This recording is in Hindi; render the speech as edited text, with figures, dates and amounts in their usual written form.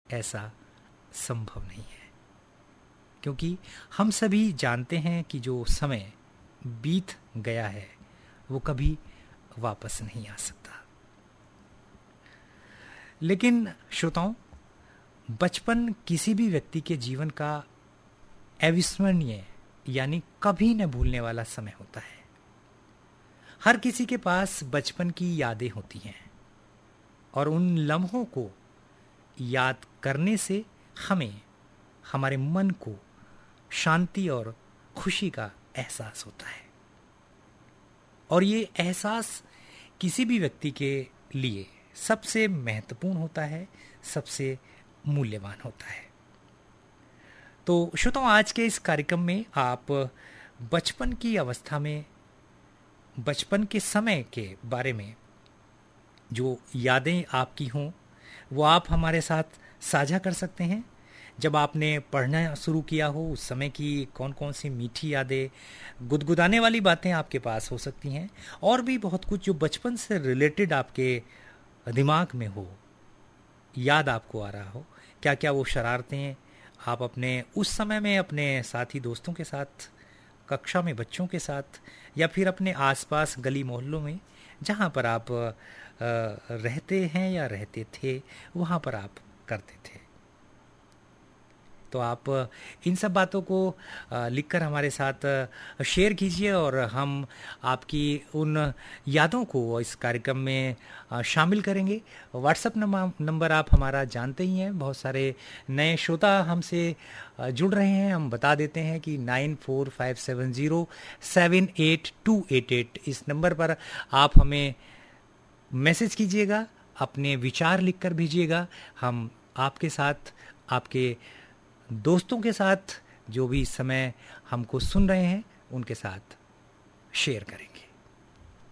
ऐसा संभव नहीं है, क्योंकि हम सभी जानते हैं कि जो समय बीत गया है वो कभी वापस नहीं आ सकता। लेकिन श्रोताओं, बचपन किसी भी व्यक्ति के जीवन का अविस्मरणीय यानी कभी न भूलने वाला समय होता है। हर किसी के पास बचपन की यादें होती हैं और उन लम्हों को याद करने से हमें हमारे मन को शांति और खुशी का एहसास होता है। और ये एहसास किसी भी व्यक्ति के लिए सबसे महत्वपूर्ण होता है, सबसे मूल्यवान होता है। तो श्रोताओ, आज के इस कार्यक्रम में आप बचपन की अवस्था में बचपन के समय के बारे में जो यादें आपकी हों वो आप हमारे साथ साझा कर सकते हैं। जब आपने पढ़ना शुरू किया हो उस समय की कौन कौन सी मीठी यादें, गुदगुदाने वाली बातें आपके पास हो सकती हैं, और भी बहुत कुछ जो बचपन से रिलेटेड आपके दिमाग में हो, याद आपको आ रहा हो। क्या क्या वो शरारतें आप अपने उस समय में अपने साथी दोस्तों के साथ, कक्षा में बच्चों के साथ, या फिर अपने आसपास गली मोहल्लों में जहाँ पर आप रहते हैं या रहते थे वहाँ पर आप करते थे। तो आप इन सब बातों को लिखकर हमारे साथ शेयर कीजिए और हम आपकी उन यादों को इस कार्यक्रम में शामिल करेंगे। व्हाट्सएप नंबर आप हमारा जानते ही हैं। बहुत सारे नए श्रोता हमसे जुड़ रहे हैं। हम बता देते हैं कि 9457078288 इस नंबर पर आप हमें मैसेज कीजिएगा, अपने विचार लिखकर भेजिएगा। हम आपके साथ, आपके दोस्तों के साथ, जो भी इस समय हमको सुन रहे हैं उनके साथ शेयर करेंगे।